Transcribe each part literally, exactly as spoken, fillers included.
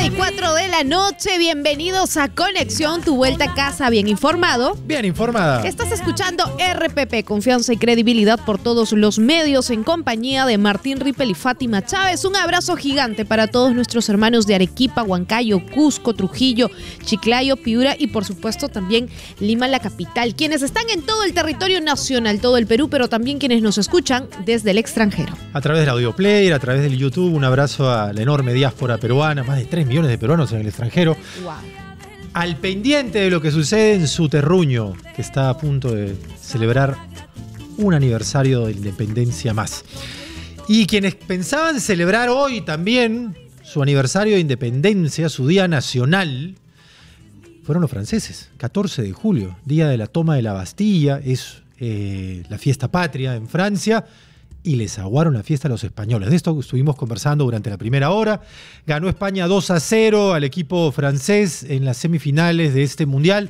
veinticuatro de la noche, bienvenidos a Conexión, tu vuelta a casa bien informado. Bien informada. Estás escuchando R P P, confianza y credibilidad por todos los medios, en compañía de Martín Rippel y Fátima Chávez. Un abrazo gigante para todos nuestros hermanos de Arequipa, Huancayo, Cusco, Trujillo, Chiclayo, Piura y por supuesto también Lima, la capital. Quienes están en todo el territorio nacional, todo el Perú, pero también quienes nos escuchan desde el extranjero. A través del audio player, a través del YouTube, un abrazo a la enorme diáspora peruana, más de tres millones de peruanos en el extranjero. Wow. Al pendiente de lo que sucede en su terruño, que está a punto de celebrar un aniversario de independencia más. Y quienes pensaban celebrar hoy también su aniversario de independencia, su día nacional, fueron los franceses. catorce de julio, día de la toma de la Bastilla, es eh, la fiesta patria en Francia. Y les aguaron la fiesta a los españoles. De esto estuvimos conversando durante la primera hora. Ganó España dos a cero al equipo francés en las semifinales de este mundial.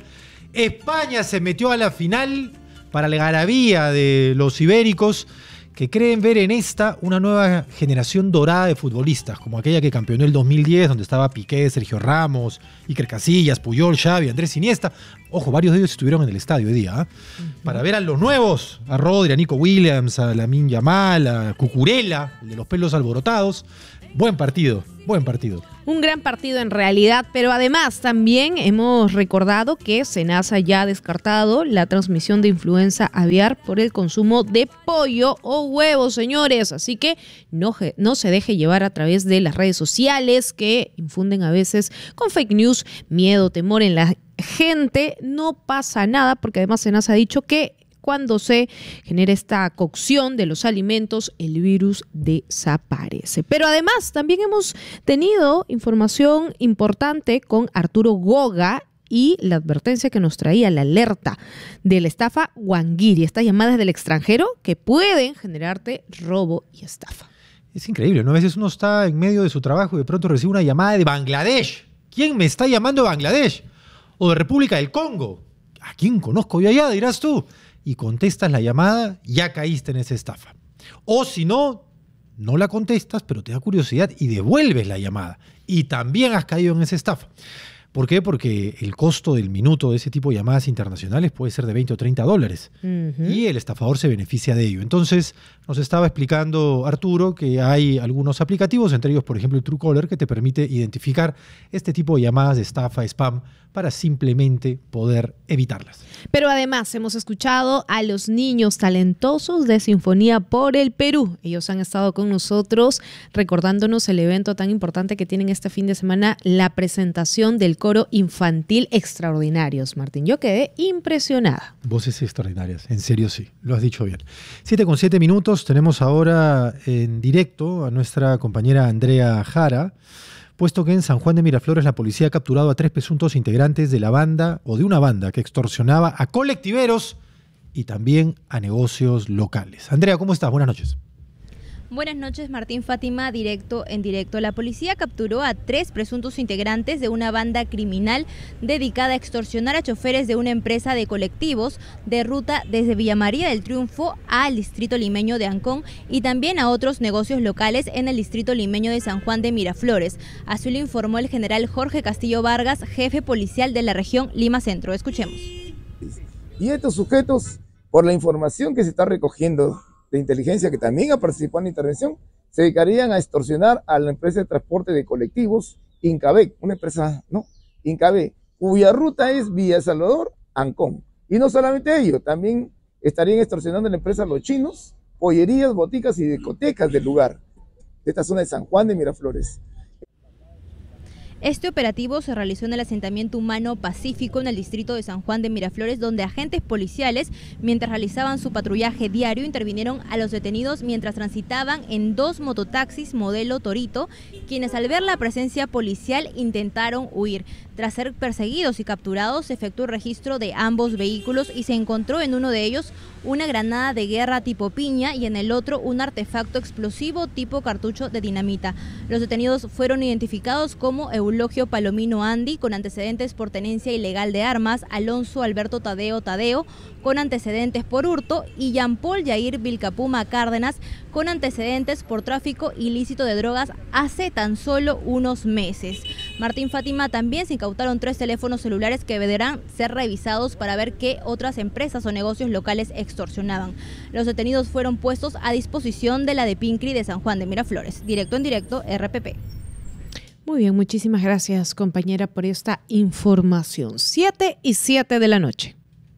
España se metió a la final para la algarabía de los ibéricos, que creen ver en esta una nueva generación dorada de futbolistas, como aquella que campeonó el dos mil diez, donde estaba Piqué, Sergio Ramos, Iker Casillas, Puyol, Xavi, Andrés Iniesta. Ojo, varios de ellos estuvieron en el estadio hoy día, ¿eh? Uh-huh. Para ver a los nuevos, a Rodri, a Nico Williams, a Lamine Yamal, a Cucurella, el de los pelos alborotados. Buen partido, buen partido. Un gran partido en realidad, pero además también hemos recordado que Senasa ya ha descartado la transmisión de influenza aviar por el consumo de pollo o huevos, señores. Así que no, no se deje llevar a través de las redes sociales que infunden a veces con fake news, miedo, temor en la gente. No pasa nada porque además Senasa ha dicho que cuando se genera esta cocción de los alimentos, el virus desaparece. Pero además también hemos tenido información importante con Arturo Goga y la advertencia que nos traía, la alerta de la estafa Guanguiri, estas llamadas del extranjero que pueden generarte robo y estafa. Es increíble, ¿no? A veces uno está en medio de su trabajo y de pronto recibe una llamada de Bangladesh. ¿Quién me está llamando de Bangladesh? O de República del Congo. ¿A quién conozco yo allá? Dirás tú. Y contestas la llamada, ya caíste en esa estafa. O si no, no la contestas, pero te da curiosidad y devuelves la llamada. Y también has caído en esa estafa. ¿Por qué? Porque el costo del minuto de ese tipo de llamadas internacionales puede ser de veinte o treinta dólares. Uh-huh. Y el estafador se beneficia de ello. Entonces, nos estaba explicando Arturo que hay algunos aplicativos, entre ellos, por ejemplo, el Truecaller, que te permite identificar este tipo de llamadas de estafa, spam, para simplemente poder evitarlas. Pero además hemos escuchado a los niños talentosos de Sinfonía por el Perú. Ellos han estado con nosotros recordándonos el evento tan importante que tienen este fin de semana, la presentación del coro infantil Extraordinarios. Martín, yo quedé impresionada. Voces extraordinarias, en serio sí, lo has dicho bien. siete con siete minutos, tenemos ahora en directo a nuestra compañera Andrea Jara, puesto que en San Juan de Miraflores la policía ha capturado a tres presuntos integrantes de la banda o de una banda que extorsionaba a colectiveros y también a negocios locales. Andrea, ¿cómo estás? Buenas noches. Buenas noches, Martín, Fátima, directo en directo. La policía capturó a tres presuntos integrantes de una banda criminal dedicada a extorsionar a choferes de una empresa de colectivos de ruta desde Villa María del Triunfo al distrito limeño de Ancón y también a otros negocios locales en el distrito limeño de San Juan de Miraflores. Así lo informó el general Jorge Castillo Vargas, jefe policial de la región Lima Centro. Escuchemos. Y estos sujetos, por la información que se está recogiendo de inteligencia que también ha participado en la intervención, se dedicarían a extorsionar a la empresa de transporte de colectivos Incabé, una empresa, ¿no? Incabé, cuya ruta es Villa Salvador, Ancón. Y no solamente ello, también estarían extorsionando a la empresa Los Chinos, pollerías, boticas y discotecas del lugar, de esta zona de San Juan de Miraflores. Este operativo se realizó en el asentamiento humano Pacífico en el distrito de San Juan de Miraflores, donde agentes policiales, mientras realizaban su patrullaje diario, intervinieron a los detenidos mientras transitaban en dos mototaxis modelo Torito, quienes al ver la presencia policial intentaron huir. Tras ser perseguidos y capturados, se efectuó el registro de ambos vehículos y se encontró en uno de ellos una granada de guerra tipo piña y en el otro un artefacto explosivo tipo cartucho de dinamita. Los detenidos fueron identificados como Eulogio Palomino Andy, con antecedentes por tenencia ilegal de armas, Alonso Alberto Tadeo Tadeo, con antecedentes por hurto, y Jean-Paul Yair Vilcapuma Cárdenas, con antecedentes por tráfico ilícito de drogas hace tan solo unos meses. Martín Fátima, también se incautaron tres teléfonos celulares que deberán ser revisados para ver qué otras empresas o negocios locales extorsionaban. Los detenidos fueron puestos a disposición de la de Pincri de San Juan de Miraflores. Directo en directo, R P P. Muy bien, muchísimas gracias, compañera, por esta información. Siete y siete de la noche.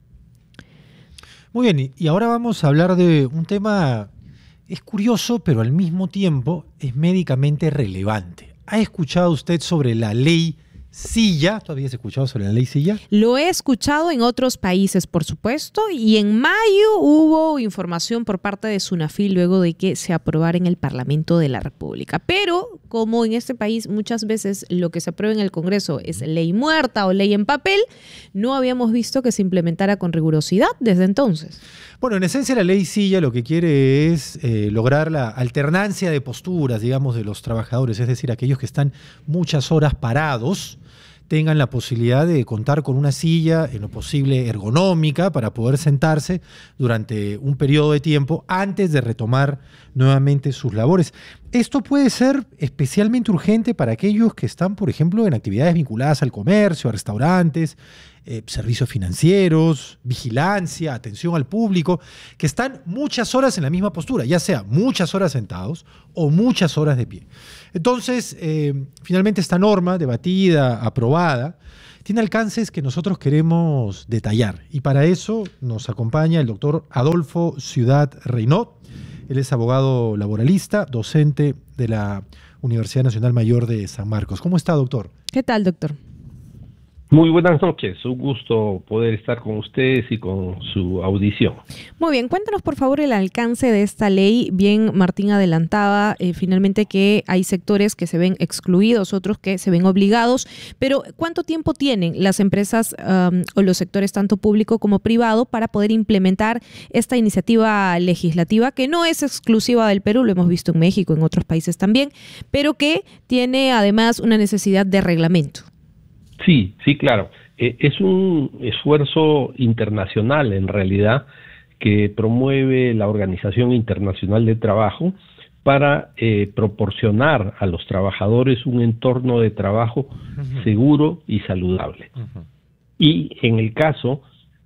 Muy bien, y ahora vamos a hablar de un tema, es curioso, pero al mismo tiempo es médicamente relevante. ¿Ha escuchado usted sobre la ley Silla? ¿Tú habías escuchado sobre la ley Silla? Lo he escuchado en otros países, por supuesto, y en mayo hubo información por parte de SUNAFIL luego de que se aprobara en el Parlamento de la República. Pero como en este país muchas veces lo que se aprueba en el Congreso es ley muerta o ley en papel, no habíamos visto que se implementara con rigurosidad desde entonces. Bueno, en esencia la ley Silla lo que quiere es eh, lograr la alternancia de posturas, digamos, de los trabajadores, es decir, aquellos que están muchas horas parados, tengan la posibilidad de contar con una silla, en lo posible ergonómica, para poder sentarse durante un periodo de tiempo antes de retomar nuevamente sus labores. Esto puede ser especialmente urgente para aquellos que están, por ejemplo, en actividades vinculadas al comercio, a restaurantes, eh, servicios financieros, vigilancia, atención al público, que están muchas horas en la misma postura, ya sea muchas horas sentados o muchas horas de pie. Entonces, eh, finalmente esta norma debatida, aprobada, tiene alcances que nosotros queremos detallar. Y para eso nos acompaña el doctor Adolfo Ciudad Reynot. Él es abogado laboralista, docente de la Universidad Nacional Mayor de San Marcos. ¿Cómo está, doctor? ¿Qué tal, doctor? Muy buenas noches, un gusto poder estar con ustedes y con su audición. Muy bien, cuéntanos por favor el alcance de esta ley. Bien, Martín adelantaba eh, finalmente que hay sectores que se ven excluidos, otros que se ven obligados, pero ¿cuánto tiempo tienen las empresas um, o los sectores tanto público como privado para poder implementar esta iniciativa legislativa que no es exclusiva del Perú, lo hemos visto en México, en otros países también, pero que tiene además una necesidad de reglamento? Sí, sí, claro. Eh, es un esfuerzo internacional, en realidad, que promueve la Organización Internacional de Trabajo para eh, proporcionar a los trabajadores un entorno de trabajo uh-huh. seguro y saludable. Uh-huh. Y en el caso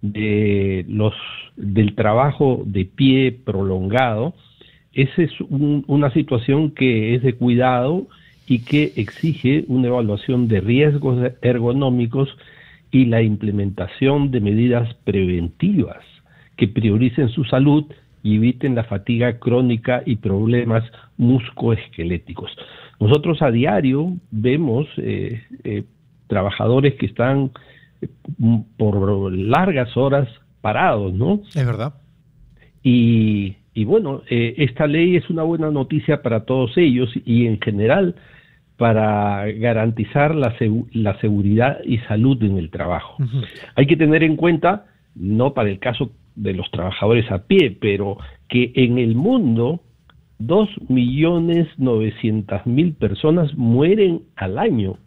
de los del trabajo de pie prolongado, esa es un, una situación que es de cuidado y que exige una evaluación de riesgos ergonómicos y la implementación de medidas preventivas que prioricen su salud y eviten la fatiga crónica y problemas musculoesqueléticos. Nosotros a diario vemos eh, eh, trabajadores que están eh, por largas horas parados, ¿no? Es verdad. Y, y bueno, eh, esta ley es una buena noticia para todos ellos y en general para garantizar la, seg- la seguridad y salud en el trabajo. Uh-huh. Hay que tener en cuenta, no para el caso de los trabajadores a pie, pero que en el mundo dos millones novecientas mil personas mueren al año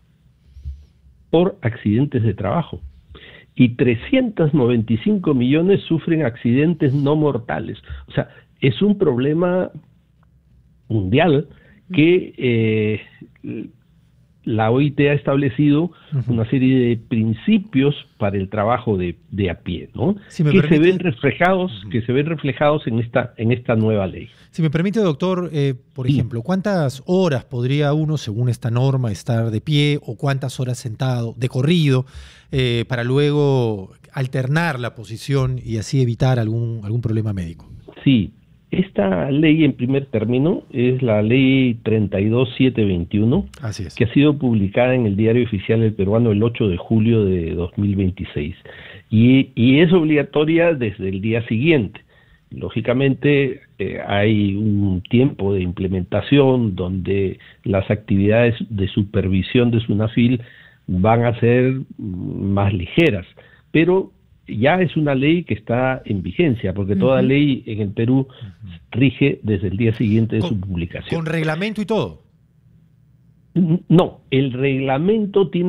por accidentes de trabajo y trescientos noventa y cinco millones sufren accidentes no mortales. O sea, es un problema mundial que eh, la O I T ha establecido uh-huh. una serie de principios para el trabajo de, de a pie, ¿no? Si que permite... se ven reflejados, uh-huh. que se ven reflejados en esta en esta nueva ley. Si me permite, doctor, eh, por ejemplo, ¿cuántas horas podría uno, según esta norma, estar de pie o cuántas horas sentado, de corrido, eh, para luego alternar la posición y así evitar algún algún problema médico? Sí. Esta ley, en primer término, es la ley treinta y dos mil setecientos veintiuno, Así es. que ha sido publicada en el Diario Oficial del Peruano el ocho de julio de dos mil veintiséis. Y, y es obligatoria desde el día siguiente. Lógicamente, eh, hay un tiempo de implementación donde las actividades de supervisión de SUNAFIL van a ser más ligeras, pero ya es una ley que está en vigencia, porque uh-huh. toda ley en el Perú uh-huh. rige desde el día siguiente de con, su publicación. ¿Con reglamento y todo? No, el reglamento tiene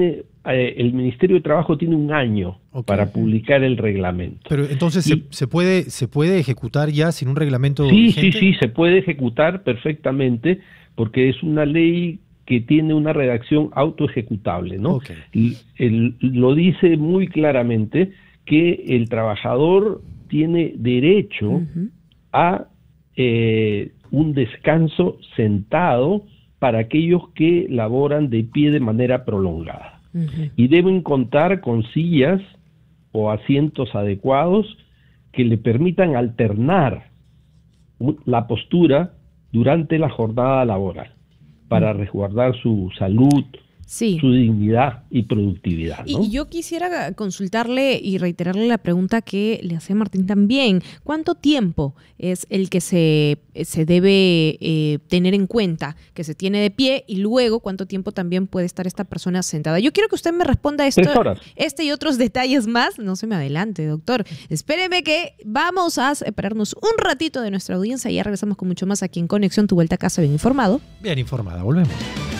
eh, el Ministerio de Trabajo tiene un año okay. para publicar el reglamento. Pero entonces, y, ¿se, se, puede, ¿se puede ejecutar ya sin un reglamento Sí, vigente? sí, sí, se puede ejecutar perfectamente porque es una ley que tiene una redacción autoejecutable, ¿no? Okay. Y el, lo dice muy claramente que el trabajador tiene derecho uh-huh. a eh, un descanso sentado para aquellos que laboran de pie de manera prolongada. Uh-huh. Y deben contar con sillas o asientos adecuados que le permitan alternar la postura durante la jornada laboral para uh-huh. resguardar su salud, sí. su dignidad y productividad, ¿no? Y yo quisiera consultarle y reiterarle la pregunta que le hacía Martín también. ¿Cuánto tiempo es el que se, se debe eh, tener en cuenta que se tiene de pie y luego cuánto tiempo también puede estar esta persona sentada? Yo quiero que usted me responda esto, este y otros detalles más. No se me adelante, doctor. Espéreme que vamos a separarnos un ratito de nuestra audiencia y ya regresamos con mucho más aquí en Conexión, tu vuelta a casa bien informado. Bien informada, volvemos.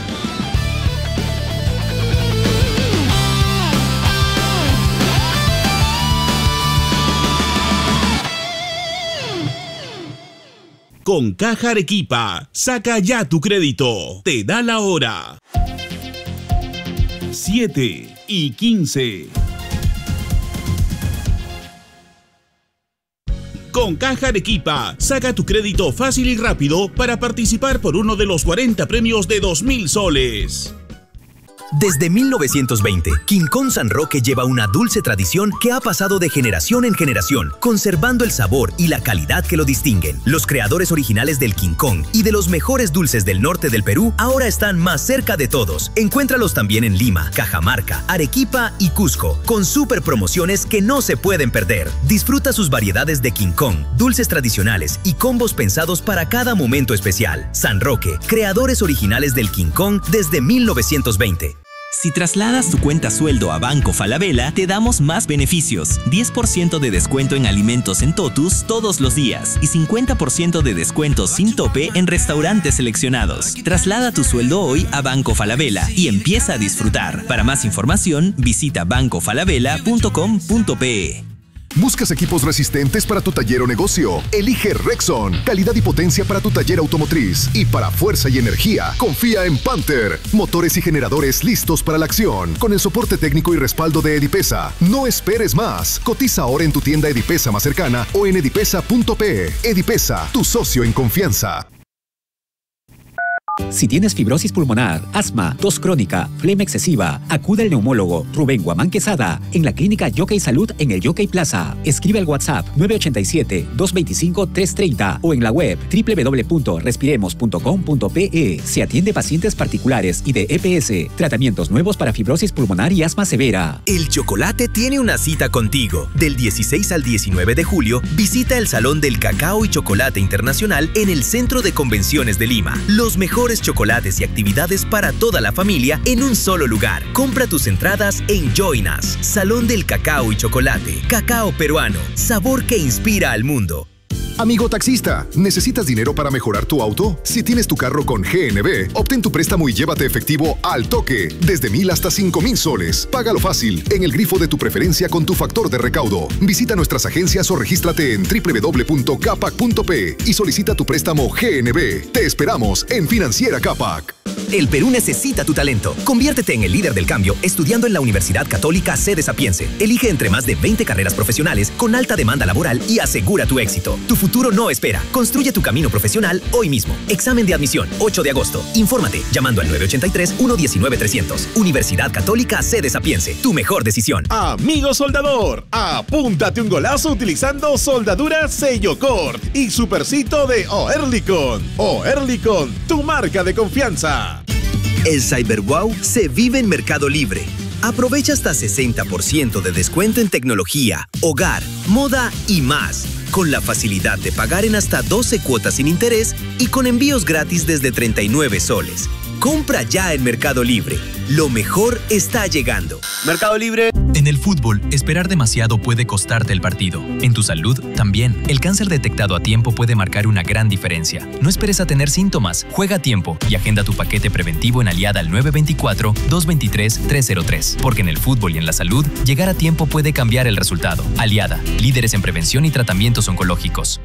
Con Caja Arequipa, saca ya tu crédito. Te da la hora. siete y quince. Con Caja Arequipa, saca tu crédito fácil y rápido para participar por uno de los cuarenta premios de dos mil soles. Desde mil novecientos veinte, Quincón San Roque lleva una dulce tradición que ha pasado de generación en generación, conservando el sabor y la calidad que lo distinguen. Los creadores originales del Quincón y de los mejores dulces del norte del Perú ahora están más cerca de todos. Encuéntralos también en Lima, Cajamarca, Arequipa y Cusco, con super promociones que no se pueden perder. Disfruta sus variedades de Quincón, dulces tradicionales y combos pensados para cada momento especial. San Roque, creadores originales del Quincón desde mil novecientos veinte. Si trasladas tu cuenta sueldo a Banco Falabella, te damos más beneficios. diez por ciento de descuento en alimentos en Totus todos los días y cincuenta por ciento de descuento sin tope en restaurantes seleccionados. Traslada tu sueldo hoy a Banco Falabella y empieza a disfrutar. Para más información, visita banco falabella punto com punto pe. ¿Buscas equipos resistentes para tu taller o negocio? Elige Rexon. Calidad y potencia para tu taller automotriz. Y para fuerza y energía, confía en Panther. Motores y generadores listos para la acción. Con el soporte técnico y respaldo de Edipesa. No esperes más. Cotiza ahora en tu tienda Edipesa más cercana o en edipesa punto pe. Edipesa, tu socio en confianza. Si tienes fibrosis pulmonar, asma, tos crónica, flema excesiva, acude al neumólogo Rubén Guamán Quesada en la clínica Yockey Salud en el Yockey Plaza. Escribe al WhatsApp nueve ocho siete, dos dos cinco, tres tres cero o en la web doble u doble u doble u punto respiremos punto com punto pe. Se atiende pacientes particulares y de E P S. Tratamientos nuevos para fibrosis pulmonar y asma severa. El chocolate tiene una cita contigo. Del dieciséis al diecinueve de julio, visita el Salón del Cacao y Chocolate Internacional en el Centro de Convenciones de Lima. Los mejores chocolates y actividades para toda la familia en un solo lugar. Compra tus entradas en Join Us. Salón del Cacao y Chocolate. Cacao peruano. Sabor que inspira al mundo. Amigo taxista, ¿necesitas dinero para mejorar tu auto? Si tienes tu carro con G N B, obtén tu préstamo y llévate efectivo al toque, desde mil hasta cinco mil soles. Págalo fácil, en el grifo de tu preferencia con tu factor de recaudo. Visita nuestras agencias o regístrate en doble u doble u doble u punto capac punto pe y solicita tu préstamo G N B. Te esperamos en Financiera Capac. El Perú necesita tu talento. Conviértete en el líder del cambio estudiando en la Universidad Católica Sede Sapiense. Elige entre más de veinte carreras profesionales con alta demanda laboral y asegura tu éxito. Tu futuro no espera. Construye tu camino profesional hoy mismo. Examen de admisión, ocho de agosto. Infórmate llamando al nueve ocho tres, uno uno nueve, tres cero cero. Universidad Católica Sede Sapiense. Tu mejor decisión. Amigo soldador, apúntate un golazo utilizando soldadura Sellocort y supercito de Oerlikon. Oerlikon, tu marca de confianza. El CyberWow se vive en Mercado Libre. Aprovecha hasta sesenta por ciento de descuento en tecnología, hogar, moda y más, con la facilidad de pagar en hasta doce cuotas sin interés y con envíos gratis desde treinta y nueve soles. Compra ya en Mercado Libre. Lo mejor está llegando. Mercado Libre. En En el fútbol, esperar demasiado puede costarte el partido. En tu salud, también. El cáncer detectado a tiempo puede marcar una gran diferencia. No esperes a tener síntomas. Juega a tiempo y agenda tu paquete preventivo en Aliada al nueve dos cuatro, dos dos tres, tres cero tres. Porque en el fútbol y en la salud, llegar a tiempo puede cambiar el resultado. Aliada, líderes en prevención y tratamientos oncológicos.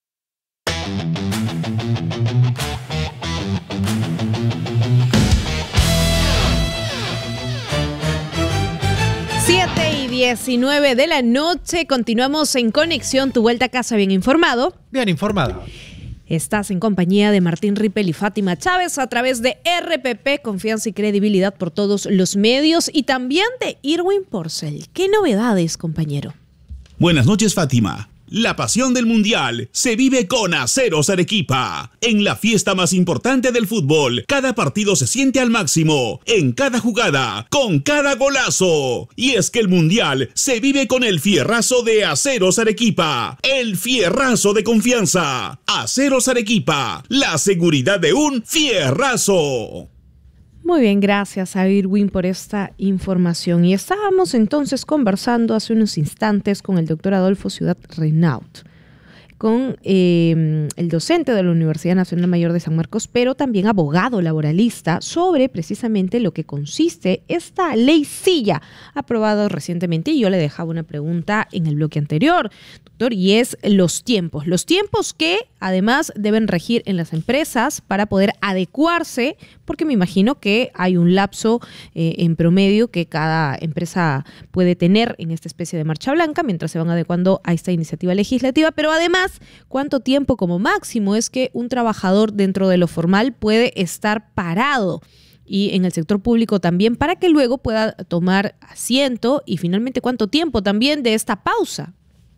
siete y diecinueve de la noche, continuamos en Conexión, tu vuelta a casa bien informado. Bien informado. Estás en compañía de Martín Rippel y Fátima Chávez a través de R P P, confianza y credibilidad por todos los medios, y también de Irwin Porcel. ¿Qué novedades, compañero? Buenas noches, Fátima. La pasión del Mundial se vive con Aceros Arequipa. En la fiesta más importante del fútbol, cada partido se siente al máximo, en cada jugada, con cada golazo. Y es que el Mundial se vive con el fierrazo de Aceros Arequipa, el fierrazo de confianza. Aceros Arequipa, la seguridad de un fierrazo. Muy bien, gracias a Irwin por esta información. Y estábamos entonces conversando hace unos instantes con el doctor Adolfo Ciudad Renaud, con eh, el docente de la Universidad Nacional Mayor de San Marcos, pero también abogado laboralista, sobre precisamente lo que consiste esta ley silla aprobada recientemente. Y yo le dejaba una pregunta en el bloque anterior, doctor, y es los tiempos. Los tiempos que además deben regir en las empresas para poder adecuarse, porque me imagino que hay un lapso eh, en promedio que cada empresa puede tener en esta especie de marcha blanca mientras se van adecuando a esta iniciativa legislativa, pero además, ¿cuánto tiempo como máximo es que un trabajador dentro de lo formal puede estar parado? Y en el sector público también, para que luego pueda tomar asiento, y finalmente, ¿cuánto tiempo también de esta pausa?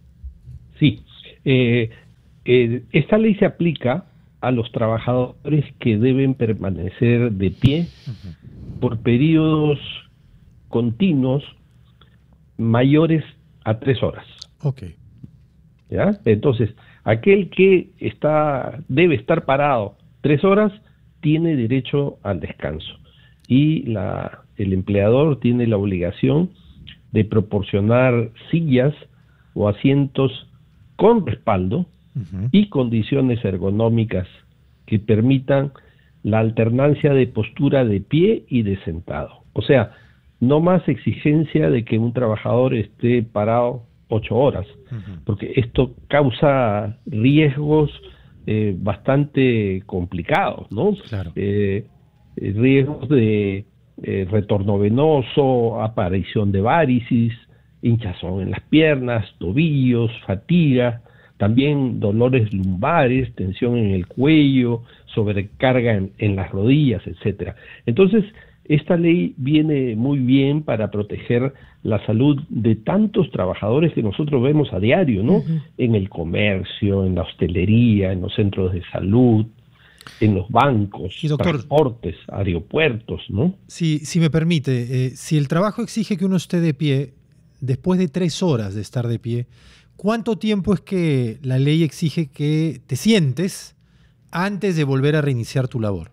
Sí, eh, eh, esta ley se aplica a los trabajadores que deben permanecer de pie uh-huh. por periodos continuos mayores a tres horas. Ok. ¿Ya? Entonces, aquel que está debe estar parado tres horas tiene derecho al descanso, y la, el empleador tiene la obligación de proporcionar sillas o asientos con respaldo uh-huh. y condiciones ergonómicas que permitan la alternancia de postura de pie y de sentado. O sea, no más exigencia de que un trabajador esté parado ocho horas, uh-huh. porque esto causa riesgos eh, bastante complicados, ¿no? Claro. Eh, riesgos de eh, retorno venoso, aparición de varicis, hinchazón en las piernas, tobillos, fatiga, también dolores lumbares, tensión en el cuello, sobrecarga en, en las rodillas, etcétera. Entonces, esta ley viene muy bien para proteger la salud de tantos trabajadores que nosotros vemos a diario, ¿no? Uh-huh. En el comercio, en la hostelería, en los centros de salud, en los bancos, y doctor, transportes, aeropuertos, ¿no? Si, si me permite, eh, si el trabajo exige que uno esté de pie, después de tres horas de estar de pie, ¿cuánto tiempo es que la ley exige que te sientes antes de volver a reiniciar tu labor?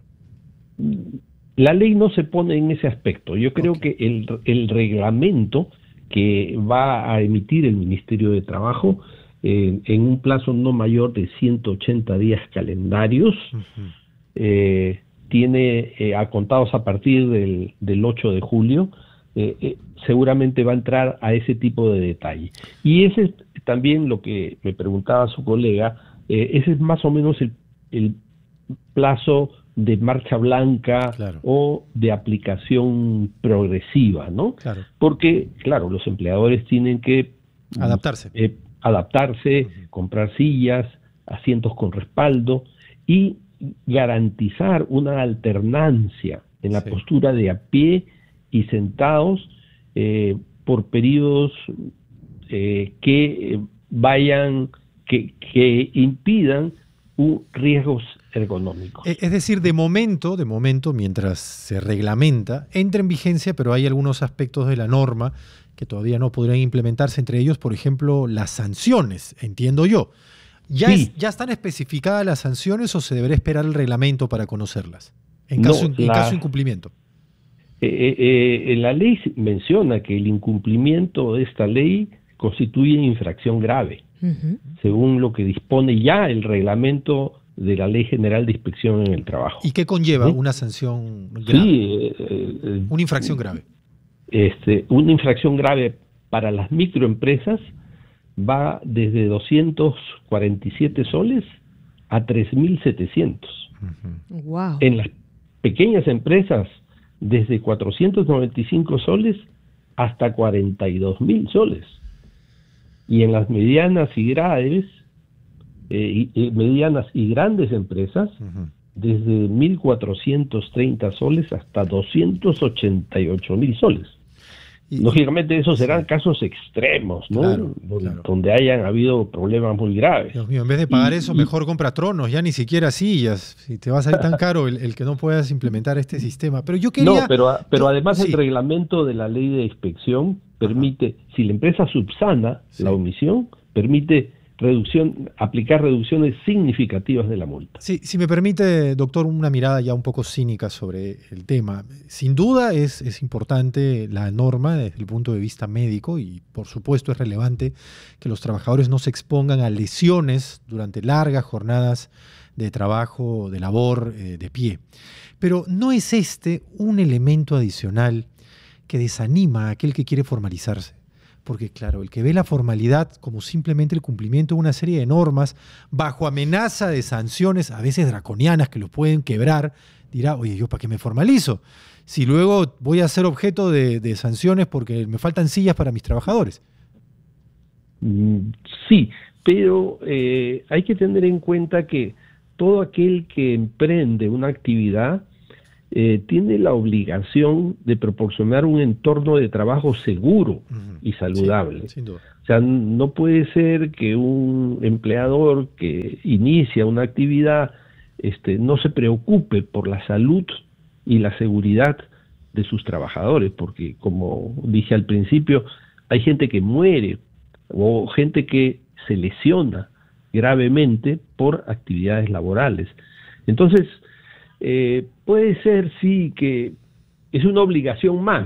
La ley no se pone en ese aspecto. Yo creo okay. que el, el reglamento que va a emitir el Ministerio de Trabajo eh, en un plazo no mayor de ciento ochenta días calendarios, uh-huh. eh, tiene eh, a contados a partir del, del ocho de julio, eh, eh, seguramente va a entrar a ese tipo de detalle. Y ese es también lo que me preguntaba su colega, eh, ese es más o menos el, el plazo de marcha blanca, claro, o de aplicación progresiva, ¿no? Claro. Porque, claro, los empleadores tienen que adaptarse, eh, adaptarse, uh-huh. comprar sillas, asientos con respaldo y garantizar una alternancia en la sí. postura de a pie y sentados eh, por periodos eh, que vayan, que, que impidan un riesgos ergonómicos. Es decir, de momento, de momento, mientras se reglamenta, entra en vigencia, pero hay algunos aspectos de la norma que todavía no podrían implementarse, entre ellos, por ejemplo, las sanciones, entiendo yo. ¿Ya, sí. es, ¿Ya están especificadas las sanciones o se deberá esperar el reglamento para conocerlas? En caso, no, la, en caso de incumplimiento. eh, eh, la ley menciona que el incumplimiento de esta ley constituye infracción grave, uh-huh. según lo que dispone ya el reglamento de la Ley General de Inspección en el Trabajo. ¿Y qué conlleva ¿Sí? una sanción grave? Sí, eh, eh, una infracción grave. Este, una infracción grave para las microempresas va desde doscientos cuarenta y siete soles a tres mil setecientos. Uh-huh. Wow. En las pequeñas empresas, desde cuatrocientos noventa y cinco soles hasta cuarenta y dos mil soles. Y en las medianas y graves, eh, y, y medianas y grandes empresas, uh-huh. desde mil cuatrocientos treinta soles hasta doscientos ochenta y ocho mil soles. Y, Lógicamente esos serán sí. casos extremos, ¿no? Claro, donde, claro. donde hayan habido problemas muy graves. Dios mío, en vez de pagar y, eso, y, mejor compra tronos, ya ni siquiera sillas. Si te va a salir tan caro el, el que no puedas implementar este sistema. Pero yo quería... No, pero, pero yo, además sí. el reglamento de la ley de inspección permite, Ajá. si la empresa subsana sí. la omisión, permite reducción, aplicar reducciones significativas de la multa. Sí, si me permite, doctor, una mirada ya un poco cínica sobre el tema. Sin duda es, es importante la norma desde el punto de vista médico y por supuesto es relevante que los trabajadores no se expongan a lesiones durante largas jornadas de trabajo, de labor, eh, de pie. Pero ¿no es este un elemento adicional que desanima a aquel que quiere formalizarse? Porque claro, el que ve la formalidad como simplemente el cumplimiento de una serie de normas bajo amenaza de sanciones, a veces draconianas, que lo pueden quebrar, dirá, oye, ¿yo para qué me formalizo? Si luego voy a ser objeto de, de sanciones porque me faltan sillas para mis trabajadores. Sí, pero eh, hay que tener en cuenta que todo aquel que emprende una actividad Eh, tiene la obligación de proporcionar un entorno de trabajo seguro uh-huh. y saludable. Sí, sin duda. O sea, no puede ser que un empleador que inicia una actividad este, no se preocupe por la salud y la seguridad de sus trabajadores, porque como dije al principio, hay gente que muere o gente que se lesiona gravemente por actividades laborales. Entonces, Eh, puede ser, sí, que es una obligación más,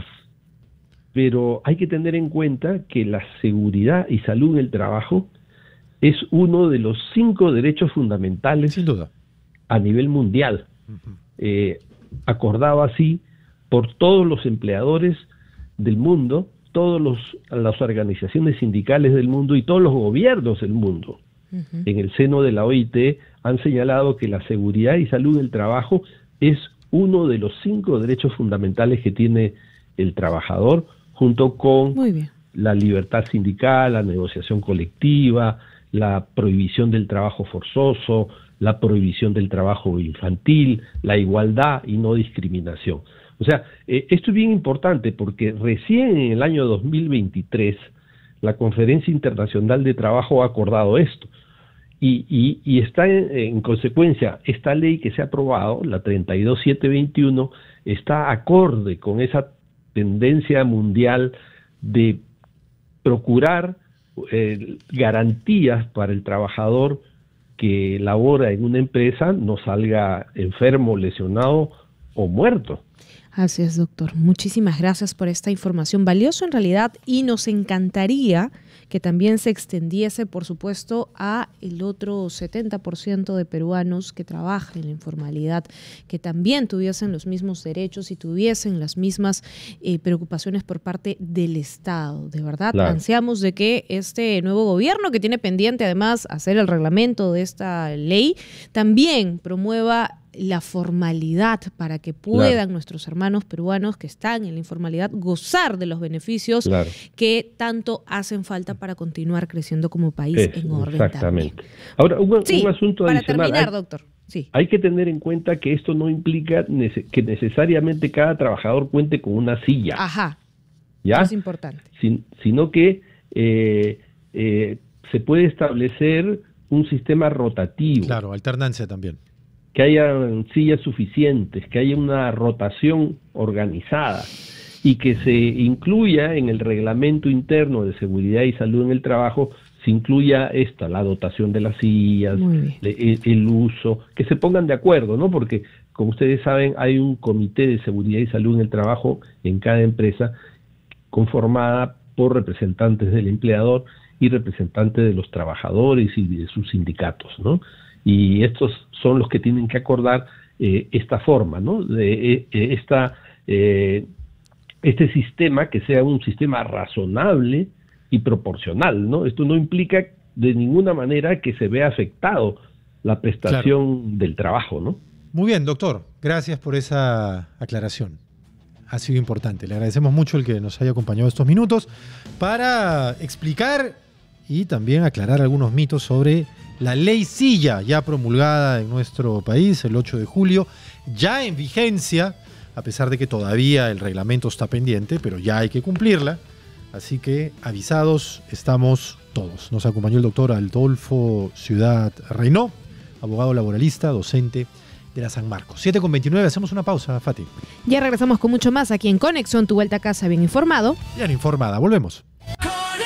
pero hay que tener en cuenta que la seguridad y salud en el trabajo es uno de los cinco derechos fundamentales Sin duda. a nivel mundial, uh-huh. eh, acordado así por todos los empleadores del mundo, todas las organizaciones sindicales del mundo y todos los gobiernos del mundo. Uh-huh. En el seno de la O I T han señalado que la seguridad y salud del trabajo es uno de los cinco derechos fundamentales que tiene el trabajador, junto con la libertad sindical, la negociación colectiva, la prohibición del trabajo forzoso, la prohibición del trabajo infantil, la igualdad y no discriminación. O sea, eh, esto es bien importante porque recién en el año dos mil veintitrés la Conferencia Internacional de Trabajo ha acordado esto. Y, y, y está en, en consecuencia, esta ley que se ha aprobado, la treinta y dos mil setecientos veintiuno, está acorde con esa tendencia mundial de procurar eh, garantías para el trabajador que labora en una empresa, no salga enfermo, lesionado o muerto. Así es, doctor. Muchísimas gracias por esta información valiosa en realidad y nos encantaría que también se extendiese, por supuesto, a el otro setenta por ciento de peruanos que trabajan en la informalidad, que también tuviesen los mismos derechos y tuviesen las mismas eh, preocupaciones por parte del Estado. De verdad, claro. Ansiamos de que este nuevo gobierno, que tiene pendiente además hacer el reglamento de esta ley, también promueva la formalidad para que puedan claro. nuestros hermanos peruanos que están en la informalidad gozar de los beneficios claro. que tanto hacen falta para continuar creciendo como país es, en orden. Exactamente. También. Ahora, un, sí, un asunto para adicional. terminar, hay, doctor. Sí. Hay que tener en cuenta que esto no implica nece- que necesariamente cada trabajador cuente con una silla. Ajá. ¿Ya? Es importante. Sin, sino que eh, eh, se puede establecer un sistema rotativo. Claro, alternancia también. Que haya sillas suficientes, que haya una rotación organizada y que se incluya en el reglamento interno de seguridad y salud en el trabajo, se incluya esta, la dotación de las sillas, el, el uso, que se pongan de acuerdo, ¿no? Porque como ustedes saben, hay un comité de seguridad y salud en el trabajo en cada empresa, conformada por representantes del empleador y representantes de los trabajadores y de sus sindicatos, ¿no? Y estos son los que tienen que acordar eh, esta forma, ¿no? De eh, esta, eh, este sistema que sea un sistema razonable y proporcional, ¿no? Esto no implica de ninguna manera que se vea afectado la prestación claro. del trabajo, ¿no? Muy bien, doctor. Gracias por esa aclaración. Ha sido importante. Le agradecemos mucho el que nos haya acompañado estos minutos para explicar y también aclarar algunos mitos sobre la ley Silla, ya promulgada en nuestro país el ocho de julio, ya en vigencia, a pesar de que todavía el reglamento está pendiente, pero ya hay que cumplirla. Así que avisados estamos todos. Nos acompañó el doctor Adolfo Ciudad Reynó, abogado laboralista, docente de la San Marcos. siete con veintinueve, hacemos una pausa, Fati. Ya regresamos con mucho más aquí en Conexión, tu vuelta a casa bien informado. Bien informada, volvemos.